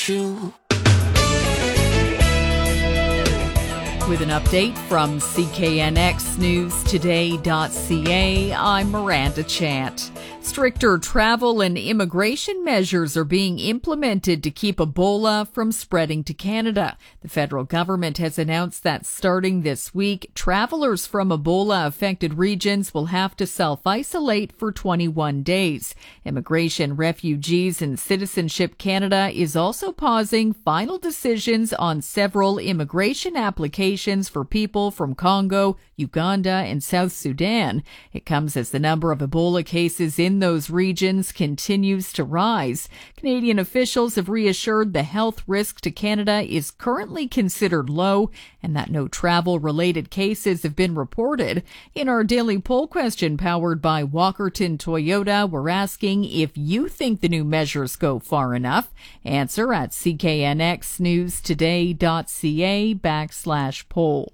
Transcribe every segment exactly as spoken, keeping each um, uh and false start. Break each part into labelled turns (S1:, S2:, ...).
S1: you.
S2: With an update from C K N X News Today dot C A, I'm Miranda Chant. Stricter travel and immigration measures are being implemented to keep Ebola from spreading to Canada. The federal government has announced that starting this week, travelers from Ebola-affected regions will have to self-isolate for twenty-one days. Immigration, Refugees and Citizenship Canada is also pausing final decisions on several immigration applications for people from Congo, Uganda and South Sudan. It comes as the number of Ebola cases in those regions continues to rise. Canadian officials have reassured the health risk to Canada is currently considered low and that no travel-related cases have been reported. In our daily poll question powered by Walkerton Toyota, we're asking if you think the new measures go far enough. Answer at C K N X News Today dot C A backslash poll.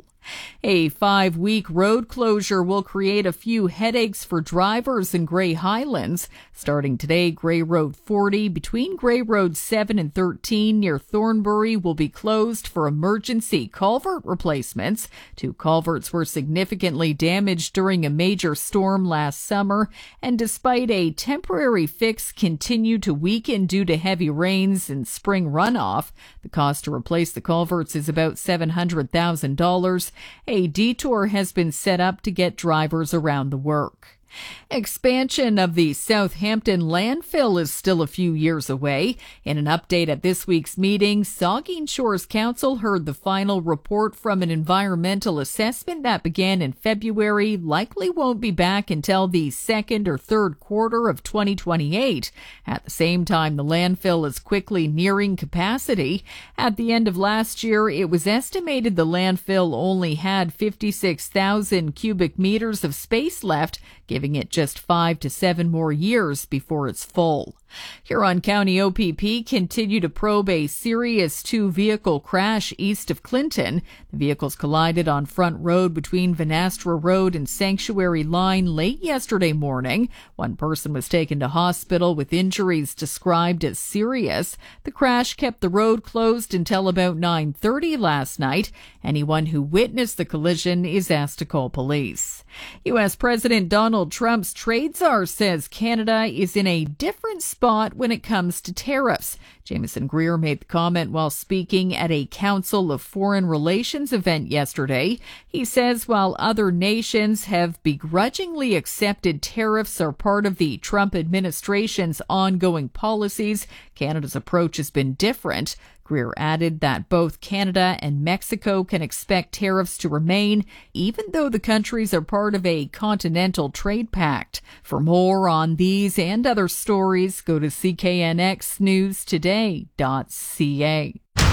S2: A five-week road closure will create a few headaches for drivers in Grey Highlands. Starting today, Grey Road forty between Grey Road seven and thirteen near Thornbury will be closed for emergency culvert replacements. Two culverts were significantly damaged during a major storm last summer, and despite a temporary fix, continue to weaken due to heavy rains and spring runoff. The cost to replace the culverts is about seven hundred thousand dollars. A detour has been set up to get drivers around the work. Expansion of the Southampton landfill is still a few years away. In an update at this week's meeting, Saugeen Shores Council heard the final report from an environmental assessment that began in February, likely won't be back until the second or third quarter of twenty twenty-eight. At the same time, the landfill is quickly nearing capacity. At the end of last year, it was estimated the landfill only had fifty-six thousand cubic meters of space left, giving it just five to seven more years before it's full. Huron County O P P continue to probe a serious two-vehicle crash east of Clinton. The vehicles collided on Front Road between Vanastra Road and Sanctuary Line late yesterday morning. One person was taken to hospital with injuries described as serious. The crash kept the road closed until about nine thirty last night. Anyone who witnessed the collision is asked to call police. U S President Donald Trump's trade czar says Canada is in a different spot when it comes to tariffs. Jameson Greer made the comment while speaking at a Council of Foreign Relations event yesterday. He says while other nations have begrudgingly accepted tariffs are part of the Trump administration's ongoing policies, Canada's approach has been different. Greer added that both Canada and Mexico can expect tariffs to remain, even though the countries are part of a continental trade pact. For more on these and other stories, go to C K N X News Today dot C A.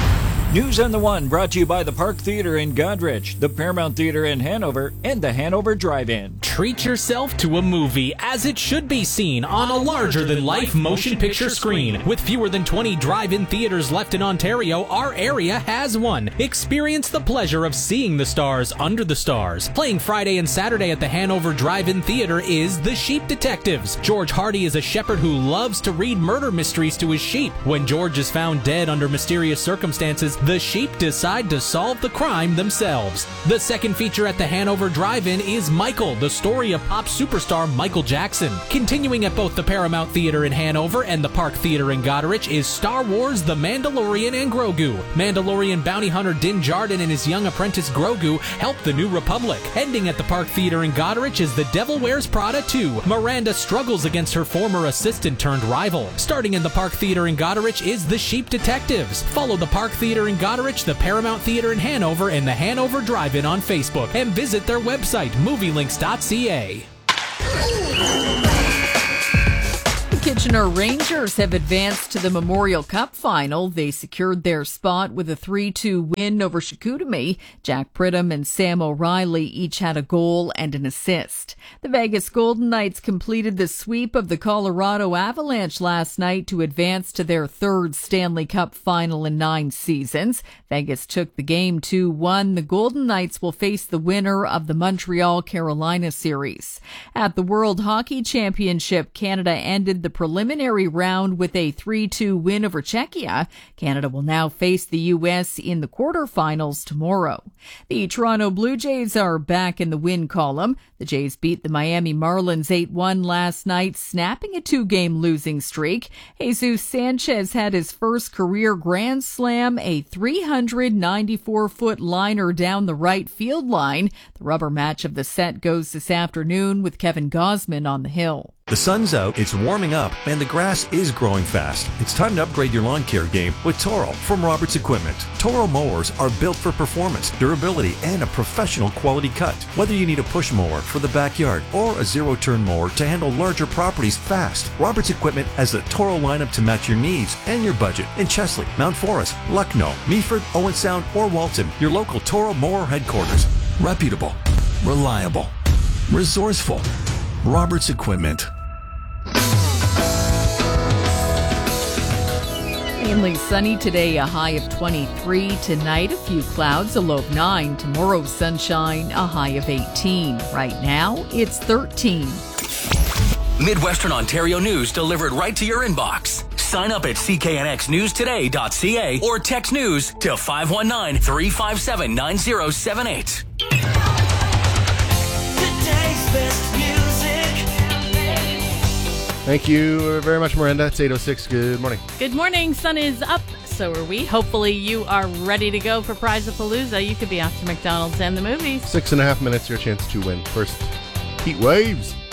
S3: News on the One brought to you by the Park Theatre in Goderich, the Paramount Theatre in Hanover, and the Hanover Drive-In.
S4: Treat yourself to a movie as it should be seen on a larger-than-life motion picture screen. With fewer than twenty drive-in theaters left in Ontario, our area has one. Experience the pleasure of seeing the stars under the stars. Playing Friday and Saturday at the Hanover Drive-In Theatre is The Sheep Detectives. George Hardy is a shepherd who loves to read murder mysteries to his sheep. When George is found dead under mysterious circumstances, the sheep decide to solve the crime themselves. The second feature at the Hanover Drive-In is Michael, the story of pop superstar Michael Jackson. Continuing at both the Paramount Theatre in Hanover and the Park Theatre in Goderich is Star Wars The Mandalorian and Grogu. Mandalorian bounty hunter Din Djarin and his young apprentice Grogu help the New Republic. Ending at the Park Theatre in Goderich is The Devil Wears Prada two. Miranda struggles against her former assistant turned rival. Starting in the Park Theatre in Goderich is The Sheep Detectives. Follow the Park Theatre in Goderich, the Paramount Theatre in Hanover, and the Hanover Drive-In on Facebook, and visit their website, movie links dot C A.
S2: Kitchener Rangers have advanced to the Memorial Cup final. They secured their spot with a three two win over Chicoutimi. Jack Pridham and Sam O'Reilly each had a goal and an assist. The Vegas Golden Knights completed the sweep of the Colorado Avalanche last night to advance to their third Stanley Cup final in nine seasons. Vegas took the game two one. The Golden Knights will face the winner of the Montreal-Carolina series. At the World Hockey Championship, Canada ended the preliminary preliminary round with a three two win over Czechia. Canada will now face the U S in the quarterfinals tomorrow. The Toronto Blue Jays are back in the win column. The Jays beat the Miami Marlins eight one last night, snapping a two-game losing streak. Jesus Sanchez had his first career grand slam, a three hundred ninety-four foot liner down the right field line. The rubber match of the set goes this afternoon with Kevin Gausman on the hill.
S1: The sun's out, it's warming up, and the grass is growing fast. It's time to upgrade your lawn care game with Toro from Roberts Equipment. Toro mowers are built for performance, durability, and a professional quality cut. Whether you need a push mower for the backyard or a zero-turn mower to handle larger properties fast, Roberts Equipment has the Toro lineup to match your needs and your budget in Chesley, Mount Forest, Lucknow, Meaford, Owen Sound, or Walton. Your local Toro mower headquarters. Reputable, reliable, resourceful. Roberts Equipment.
S2: Mainly sunny today, a high of twenty-three. Tonight, a few clouds, a low of nine. Tomorrow, sunshine, a high of eighteen. Right now, it's thirteen.
S5: Midwestern Ontario news delivered right to your inbox. Sign up at c k n x news today dot c a or text news to five one nine, three five seven, nine zero seven eight.
S6: Thank you very much, Miranda. It's eight oh six. Good morning.
S7: Good morning. Sun is up. So are we. Hopefully you are ready to go for Prize-a-Palooza. You could be off to McDonald's and the movies.
S6: Six and a half minutes, your chance to win. First, heat waves.